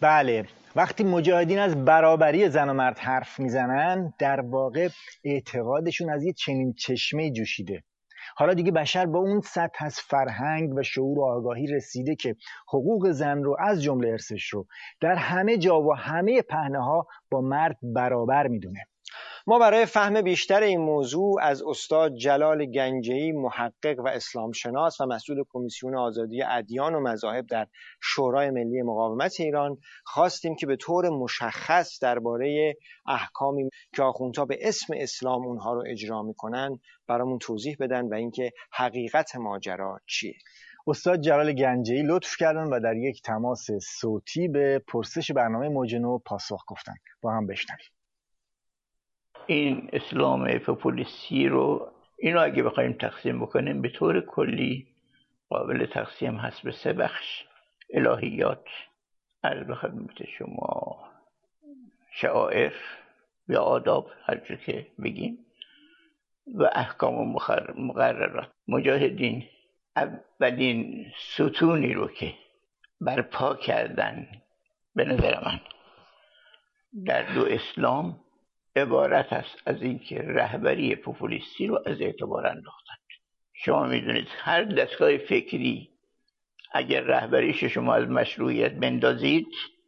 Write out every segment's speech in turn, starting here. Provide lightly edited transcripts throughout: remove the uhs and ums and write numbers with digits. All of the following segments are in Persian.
بله، وقتی مجاهدین از برابری زن و مرد حرف میزنن در واقع اعتقادشون از یه چنین چشمه جوشیده. حالا دیگه بشر با اون سطح از فرهنگ و شعور و آگاهی رسیده که حقوق زن رو از جمله ارثش رو در همه جا و همه پهنه‌ها با مرد برابر میدونه. ما برای فهم بیشتر این موضوع از استاد جلال گنجه‌ای، محقق و اسلام شناس و مسئول کمیسیون آزادی ادیان و مذاهب در شورای ملی مقاومت ایران خواستیم که به طور مشخص درباره احکامی که آخوندها به اسم اسلام اونها رو اجرا میکنن برامون توضیح بدن و اینکه حقیقت ماجرا چیه. استاد جلال گنجه‌ای لطف کردن و در یک تماس صوتی به پرسش برنامه موج نو پاسخ گفتن. با هم بشنویم. این اسلام پوپولیستی رو اینو اگه بخوایم تقسیم بکنیم به طور کلی قابل تقسیم هست به 3 بخش: الهیات، عرض به خدمت شما شعائر یا آداب، هر جور که بگیم، و احکام و مقررات. مجاهدین اولین ستونی رو که برپا کردن به نظر من در دو اسلام عبارت است از اینکه رهبری پوپولیستی رو از اعتبار انداختند. شما میدونید هر دستگاه فکری اگر رهبریش شما از مشروعیت بندازید،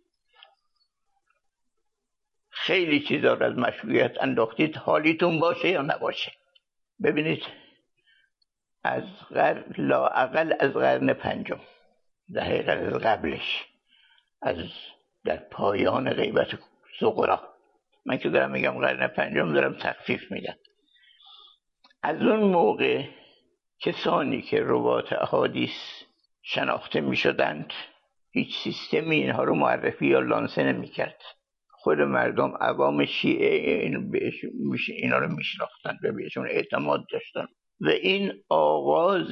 خیلی چیزا رو از مشروعیت انداختید، حالیتون باشه یا نباشه. ببینید از لااقل از قرن 5، در حقیقت از قبلش، از در پایان غیبت صغرا، من که دارم میگم قرن 5 دارم تخفیف میدم، از اون موقع کسانی که روات احادیث شناخته میشدند هیچ سیستمی اینها رو معرفی یا لانسه نمیکرد. خود مردم عوام شیعه اینا رو میشناختند و بهشون اعتماد داشتن و این آغاز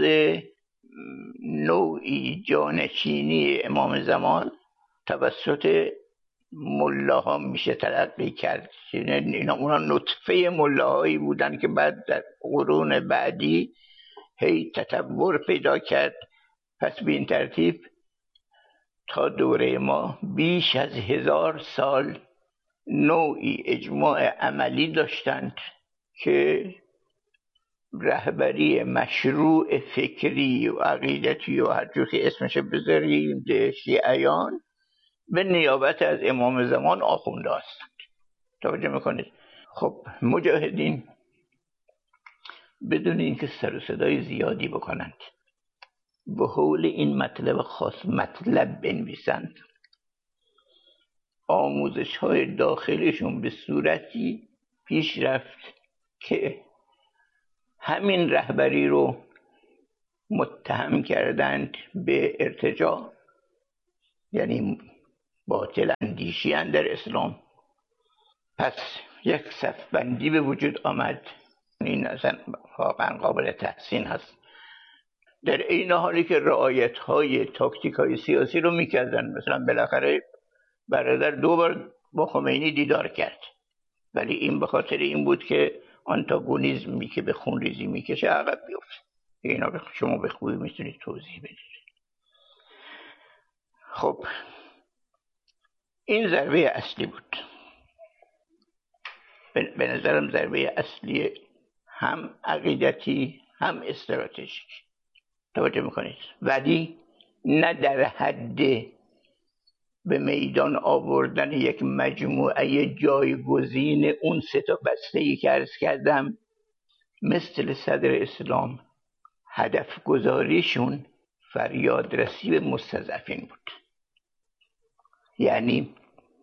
نوعی جانشینی امام زمان توسط ملاها میشه تلقی کرد. اونا نطفه ملاهایی بودن که بعد در قرون بعدی هی تطور پیدا کرد. پس به این ترتیب تا دوره ما بیش از 1000 سال نوعی اجماع عملی داشتند که رهبری مشروع فکری و عقیدتی و هر جور که اسمش بذاریم شیعیان به نیابت از امام زمان آخونده هستند. توجه میکنید؟ خب مجاهدین بدون اینکه سر و صدای زیادی بکنند به حول این مطلب خاص مطلب بنویسند، آموزش های داخلشون به صورتی پیش رفت که همین رهبری رو متهم کردند به ارتجاع، یعنی باطل اندیشی در اسلام. پس یک صفبندی به وجود آمد. این اصلا واقعا قابل تحسین هست. در این حالی که رعایت های تاکتیک های سیاسی رو میکردن، مثلا بالاخره برادر 2 بار با خمینی دیدار کرد، ولی این به خاطر این بود که آنتاگونیزمی که به خونریزی میکشه عقب بیفته. اینا شما به خوبی میتونید توضیح بدید. خب این ضربه اصلی بود. به نظرم ضربه اصلی هم عقیدتی هم استراتژیک. توجه میکنید؟ ولی نه در حد به میدان آوردن یک مجموعه جایگزین اون 3 بسته‌ای که عرض کردم. مثل صدر اسلام هدف گذاریشون فریادرسی به مستضعفین بود، یعنی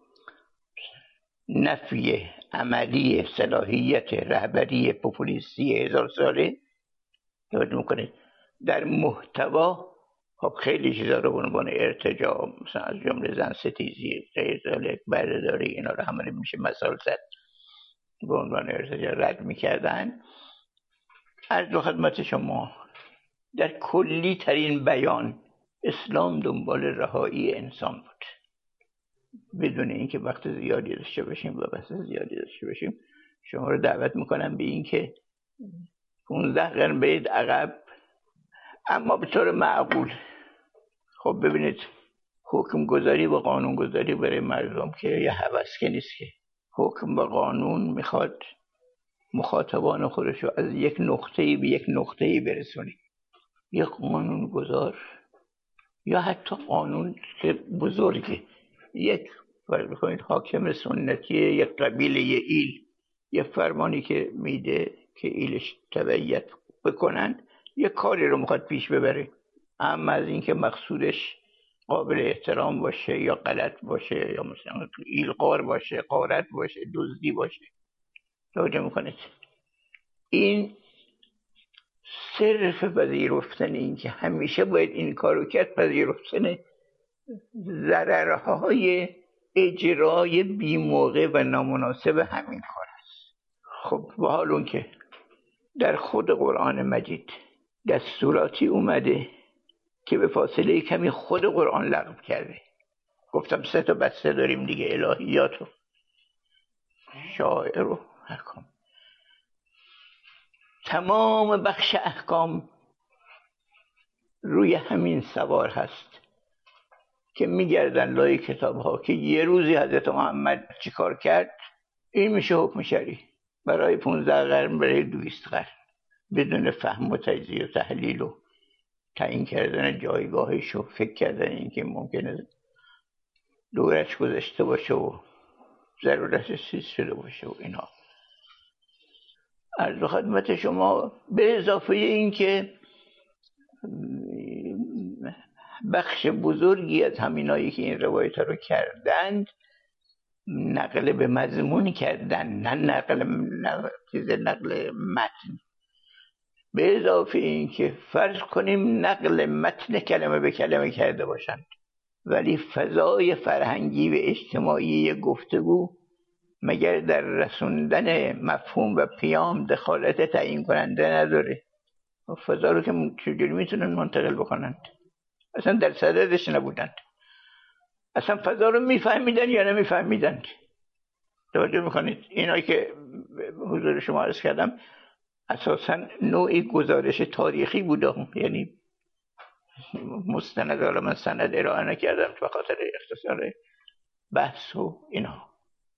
نفی عملی صلاحیت رهبری پوپولیستی 1000 ساله. توجه میکنید؟ در محتوا خب خیلی چیزا رو به عنوان ارتجاع، مثلا از جمله زن ستیزی، غیر ذلک، بردهداری، اینا رو همه میشه مثال زد، به عنوان ارتجاع رد میکردن. عرض به خدمت شما در کلی ترین بیان اسلام دنبال رهایی انسان بود، بدون اینکه وقت زیادی داشته باشیم و بحث زیادی داشته باشیم. شما رو دعوت میکنم به این که 15 قرن برید عقب، اما به طور معقول. خب ببینید حکم گذاری و قانون گذاری برای مردم که یه هوس که نیست، که حکم و قانون میخواد مخاطبان خودش رو از یک نقطه‌ای به یک نقطه‌ای برسونه. یک قانون گذار یا حتی قانون که بزرگه، یک فرض بکنید حاکم سنتی یک قبیله یه ایل یه فرمانی که میده که ایلش تبعیت بکنن، یه کاری رو میخواد پیش ببره، اما از اینکه مقصودش قابل احترام باشه یا غلط باشه یا مثلا ایلقار باشه، غارت باشه، دزدی باشه، توجه میکنید. این صرف پذیرفتن این که همیشه باید این کارو کرد، پذیرفتن ضررهای اجرای بی‌موقع و نامناسب همین کار است. خب به حال اون که در خود قرآن مجید دستوراتی اومده که به فاصله کمی خود قرآن لغو کرده. گفتم 3 تا بسته داریم دیگه، الهیات و شائر و احکام. تمام بخش احکام روی همین سوار هست که میگردن لای کتاب ها که یه روزی حضرت محمد چیکار کرد، این میشه حکم شرعی برای 15 قرن، برای 200 قرن، بدون فهم و تجزیه و تحلیل و تعیین کردن جایگاهش و فکر کردن این که ممکنه دورش گذشته باشه و ضرورتش چیز شده باشه و اینا. عرض خدمت شما به اضافه این که بخش بزرگی از همینایی که این روایت رو کردند نقل به مضمون کردن، نه نقل متن. به اضافه این که فرض کنیم نقل متن کلمه به کلمه کرده باشند، ولی فضای فرهنگی و اجتماعی گفتگو مگر در رسوندن مفهوم و پیام دخالت تعیین کننده نداره؟ فضا رو که چجوری میتونن منتقل بکنند؟ اصلا در صددش نبودند، اصلا فضا رو میفهمیدن یا نمیفهمیدند؟ توجه میکنید؟ اینایی که حضور شما عرض کردم اساسا نوعی گزارش تاریخی بوده، یعنی مستند، حالا من سند ارائه نکردم به خاطر اختصار بحث و اینا.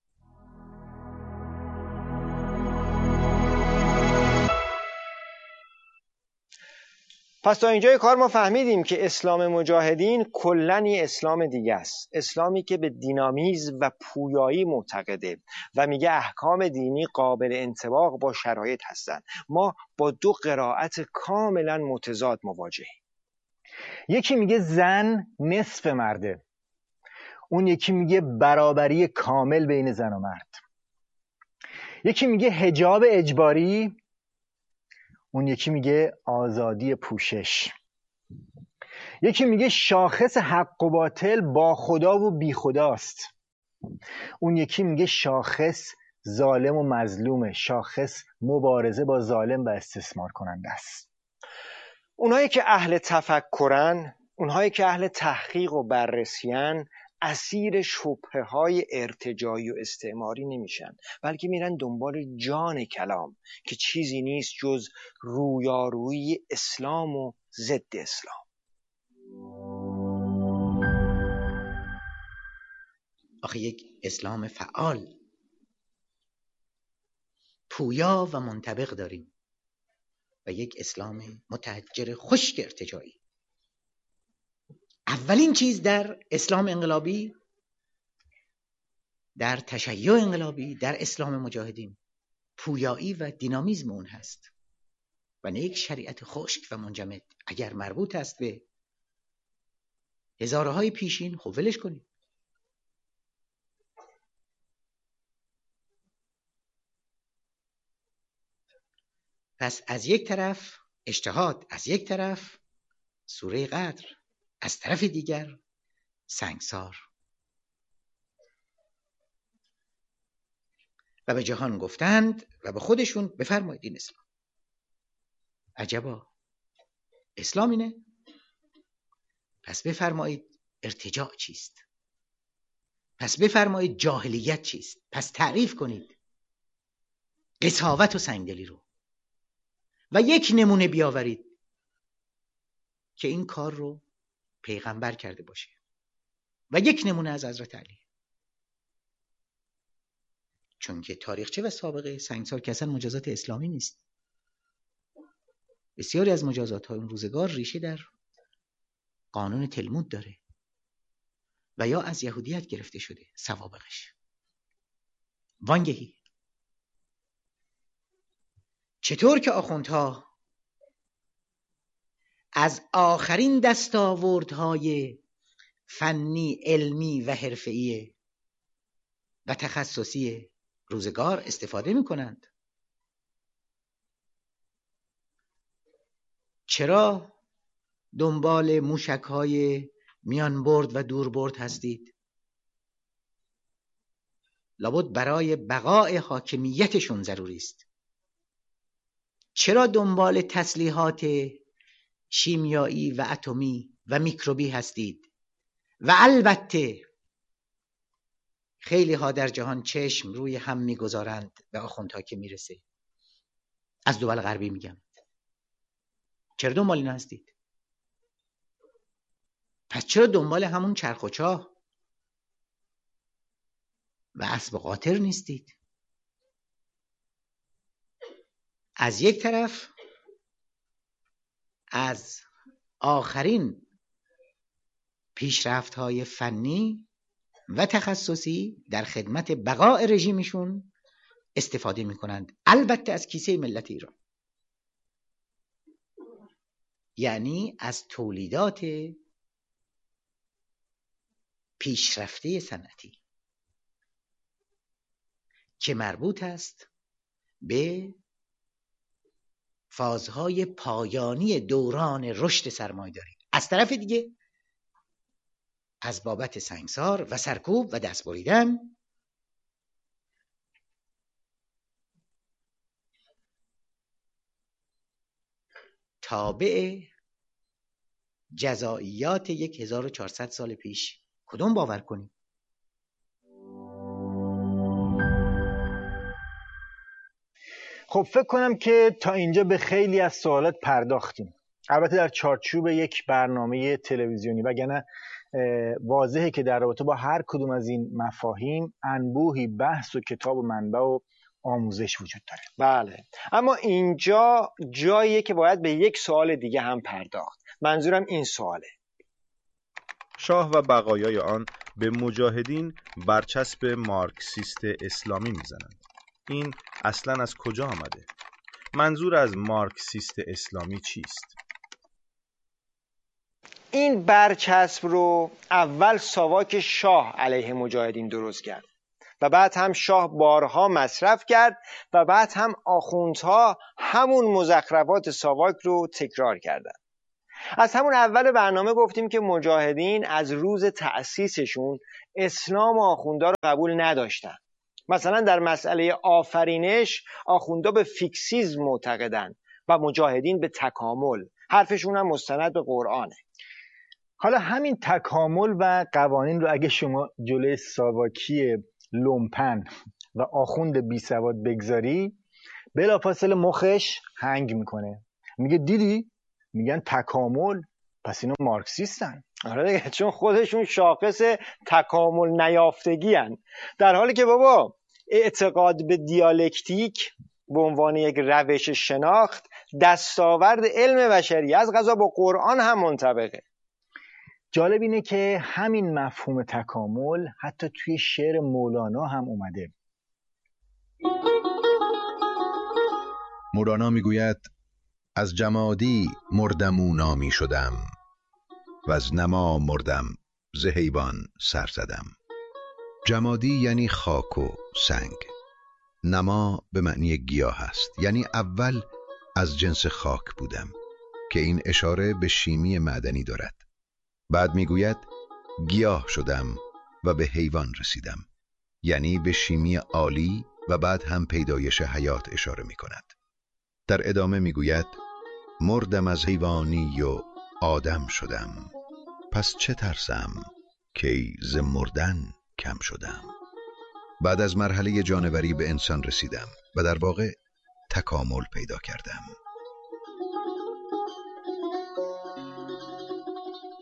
پس تا اینجای کار ما فهمیدیم که اسلام مجاهدین کلاً اسلام دیگه است، اسلامی که به دینامیزم و پویایی معتقده و میگه احکام دینی قابل انطباق با شرایط هستند. ما با 2 قرائت کاملاً متضاد مواجهیم. یکی میگه زن نصف مرده، اون یکی میگه برابری کامل بین زن و مرد. یکی میگه حجاب اجباری، اون یکی میگه آزادی پوشش. یکی میگه شاخص حق و باطل با خدا و بی خداست، اون یکی میگه شاخص ظالم و مظلومه، شاخص مبارزه با ظالم و استثمار کننده است. اونهایی که اهل تفکرن، اونهایی که اهل تحقیق و بررسیان، اسیر شبهه‌های ارتجاعی و استعماری نمیشن، بلکه میرن دنبال جان کلام که چیزی نیست جز رویارویی اسلام و ضد اسلام. آخه یک اسلام فعال، پویا و منطبق داریم و یک اسلام متحجر خشک ارتجاعی. اولین چیز در اسلام انقلابی، در تشیع انقلابی، در اسلام مجاهدین پویایی و دینامیزم اون هست و نه یک شریعت خشک و منجمد. اگر مربوط است به هزارهای پیشین خب ولش کنید. پس از یک طرف اجتهاد، از یک طرف سوره قدر، از طرف دیگر سنگسار. و به جهان گفتند و به خودشون بفرمایید این اسلام. عجبا، اسلام اینه؟ پس بفرمایید ارتجاع چیست؟ پس بفرمایید جاهلیت چیست؟ پس تعریف کنید قساوت و سنگدلی رو و یک نمونه بیاورید که این کار رو پیغمبر کرده باشه. و یک نمونه از حضرت علی. چون که تاریخچه و سابقه سنگسار که اصلا مجازات اسلامی نیست. بسیاری از مجازات های اون روزگار ریشه در قانون تلمود داره و یا از یهودیت گرفته شده سوابقش. وانگهی چطور که آخوندها از آخرین دستاوردهای فنی، علمی و حرفه‌ای و تخصصی روزگار استفاده می‌کنند. چرا دنبال موشک‌های میان برد و دور برد هستید؟ لابد برای بقای حاکمیتشون ضروری است. چرا دنبال تسلیحات شیمیایی و اتمی و میکروبی هستید؟ و البته خیلی ها در جهان چشم روی هم میگذارند به آخوندها که میرسه. از دول غربی میگم. چرا دنبال اینا هستید؟ پس چرا دنبال همون چرخ و چاه و اسب قاطر نیستید؟ از یک طرف از آخرین پیشرفت‌های فنی و تخصصی در خدمت بقای رژیمشون استفاده می‌کنند، البته از کیسه ملت ایران، یعنی از تولیدات پیشرفته صنعتی که مربوط است به فازهای پایانی دوران رشد سرمایه‌داری. از طرف دیگه از بابت سنگسار و سرکوب و دست بریدن تابع جزائیات 1400 سال پیش کدوم باور کنیم؟ خب فکر کنم که تا اینجا به خیلی از سوالات پرداختیم، البته در چارچوب یک برنامه تلویزیونی، وگرنه واضحه که در رابطه با هر کدوم از این مفاهیم انبوهی بحث و کتاب و منبع و آموزش وجود داره. بله، اما اینجا جاییه که باید به یک سوال دیگه هم پرداخت. منظورم این سواله: شاه و بقایای آن به مجاهدین برچسب مارکسیست اسلامی میزنند. این اصلاً از کجا آمده؟ منظور از مارکسیست اسلامی چیست؟ این برچسب رو اول ساواک شاه علیه مجاهدین درست کرد و بعد هم شاه بارها مصرف کرد و بعد هم آخوندها همون مزخرفات ساواک رو تکرار کردن. از همون اول برنامه گفتیم که مجاهدین از روز تأسیسشون اسلام و آخوندها رو قبول نداشتن. مثلا در مسئله آفرینش آخوندها به فیکسیزم معتقدن و مجاهدین به تکامل. حرفشون هم مستند به قرآنه. حالا همین تکامل و قوانین رو اگه شما جلوی ساواکی لومپن و آخوند بی سواد بگذاری، بلافاصله مخش هنگ میکنه، میگه دیدی؟ میگن تکامل، پس اینا مارکسیستن. آره دیگه، چون خودشون شاخص تکامل نیافتگی هن. در حالی که بابا اعتقاد به دیالکتیک به عنوان یک روش شناخت دستاورد علم بشری، از قضا با قرآن هم منطبقه. جالب اینه که همین مفهوم تکامل حتی توی شعر مولانا هم اومده. مولانا میگوید از جمادی مردمو نامی شدم و از نما مردم ز حیوان سر زدم. جمادی یعنی خاک و سنگ، نما به معنی گیاه است، یعنی اول از جنس خاک بودم که این اشاره به شیمی معدنی دارد. بعد میگوید گیاه شدم و به حیوان رسیدم، یعنی به شیمی عالی و بعد هم پیدایش حیات اشاره می کند. در ادامه میگوید مردم از حیوانی و آدم شدم، پس چه ترسم که ز مردن کم شدم. بعد از مرحله جانوری به انسان رسیدم و در واقع تکامل پیدا کردم.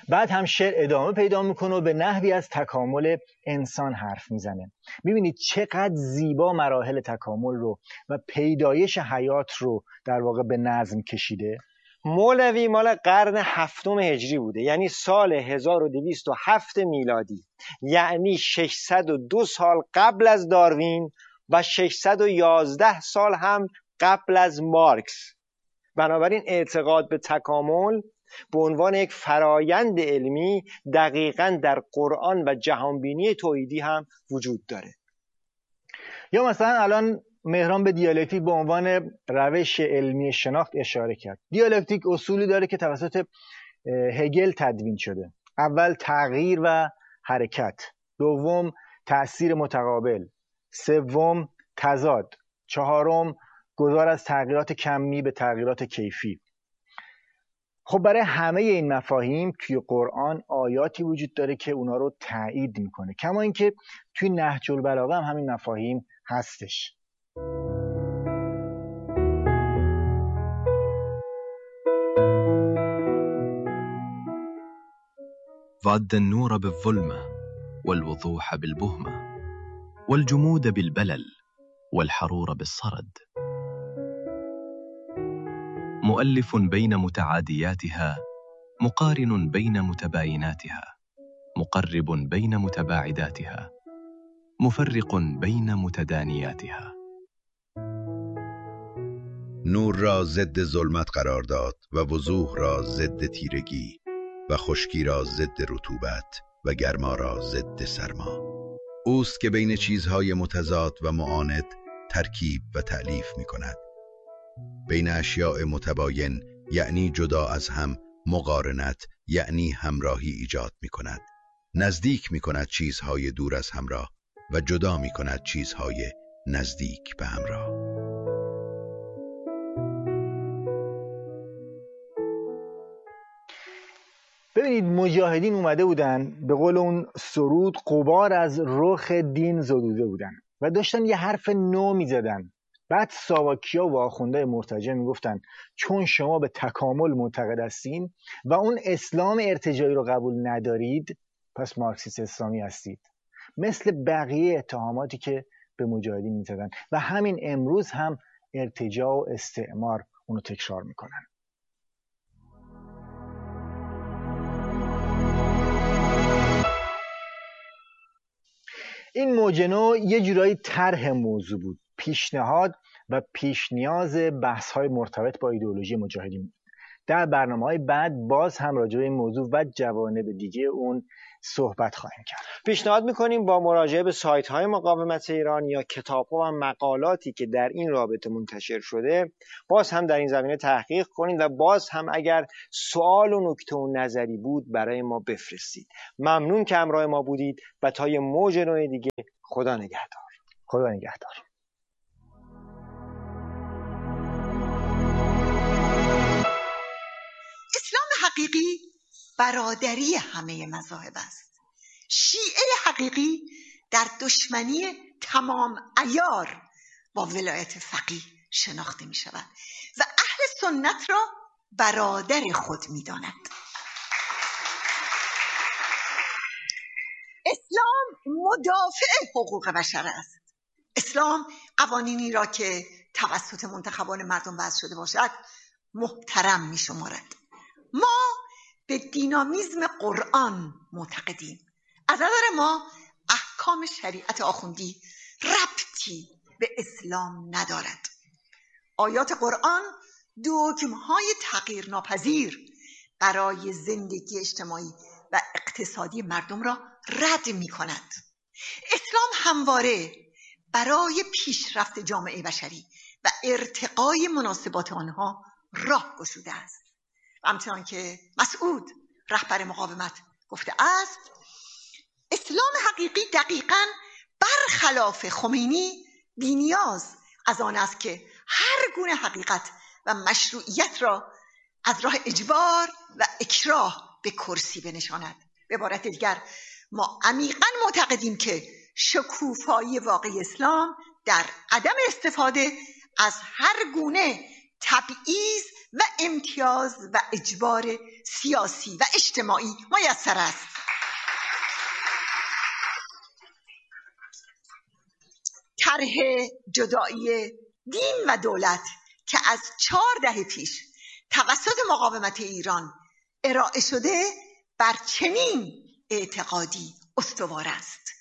بعد هم شعر ادامه پیدا میکنه و به نحوی از تکامل انسان حرف میزنه. میبینید چقدر زیبا مراحل تکامل رو و پیدایش حیات رو در واقع به نظم کشیده. مولوی مال قرن 7 هجری بوده، یعنی سال 1207 میلادی، یعنی 602 سال قبل از داروین و 611 سال هم قبل از مارکس. بنابراین اعتقاد به تکامل به عنوان یک فرایند علمی دقیقاً در قرآن و جهانبینی توحیدی هم وجود داره. یا مثلا الان مهران به دیالکتیک به عنوان روش علمی شناخت اشاره کرد. دیالکتیک اصولی داره که توسط هگل تدوین شده. اول تغییر و حرکت، دوم تأثیر متقابل، سوم تضاد، چهارم گذار از تغییرات کمی به تغییرات کیفی. خب برای همه این مفاهیم توی قرآن آیاتی وجود داره که اونا رو تایید میکنه، کما اینکه توی نهج البلاغه هم همین مفاهیم هستش. وعد النور بالظلمة والوضوح بالبهمة والجمود بالبلل والحرور بالصرد، مؤلف بين متعادياتها، مقارن بين متبايناتها، مقرب بين متباعداتها، مفرق بین متدانیاتها. نور را ضد ظلمت قرار داد و وضوح را ضد تیرگی و خشکی را ضد رطوبت و گرما را ضد سرما. اوست که بین چیزهای متضاد و معاند ترکیب و تألیف می کند. بین اشیاء متباین یعنی جدا از هم مقارنت یعنی همراهی ایجاد می کند. نزدیک می کند چیزهای دور از همراه و جدا می کند چیزهای نزدیک به همراه. ببینید مجاهدین اومده بودن، به قول اون سرود غبار از رخ دین زدوده بودن و داشتن یه حرف نو می زدن. بعد ساواکیا و آخونده مرتجع می گفتن چون شما به تکامل معتقد هستین و اون اسلام ارتجاعی رو قبول ندارید پس مارکسیست اسلامی هستید، مثل بقیه اتهاماتی که به مجاهدین می زدن و همین امروز هم ارتجاع و استعمار اونو تکرار می کنن. این موج نو یه جورایی طرح موضوع بود، پیشنهاد و پیش نیاز بحث‌های مرتبط با ایدئولوژی مجاهدین. در برنامه‌های بعد باز هم راجع به این موضوع و جوانب دیگه اون صحبت خواهیم کرد. پیشنهاد می‌کنیم با مراجعه به سایت‌های مقاومت ایران یا کتاب‌ها و مقالاتی که در این رابطه منتشر شده باز هم در این زمینه تحقیق کنید و باز هم اگر سوال و نکته و نظری بود برای ما بفرستید. ممنون که همراه ما بودید و تا یه موج نو دیگه خدا نگهدار. خدا نگهدار. اسلام حقیقی برادری همه مذاهب است. شیعه حقیقی در دشمنی تمام عیار با ولایت فقیه شناخته می شود و اهل سنت را برادر خود می داند. اسلام مدافع حقوق بشر است. اسلام قوانینی را که توسط منتخبان مردم وضع شده باشد محترم می شمارد. ما به دینامیزم قرآن معتقدیم. از نظر ما احکام شریعت آخوندی ربطی به اسلام ندارد. آیات قرآن دگم‌های تغییر ناپذیر برای زندگی اجتماعی و اقتصادی مردم را رد می کند. اسلام همواره برای پیشرفت جامعه بشری و ارتقای مناسبات آنها راه گشوده است. و همچنان که مسعود رهبر مقاومت گفته است، اسلام حقیقی دقیقاً برخلاف خمینی بی‌نیاز از آن است که هر گونه حقیقت و مشروعیت را از راه اجبار و اکراه به کرسی بنشاند. به عبارت دیگر ما عمیقاً معتقدیم که شکوفایی واقعی اسلام در عدم استفاده از هر گونه تبعیض و امتیاز و اجبار سیاسی و اجتماعی میسر است. طرح جدایی دین و دولت که از 4 دهه پیش توسط مقاومت ایران ارائه شده بر چنین اعتقادی استوار است.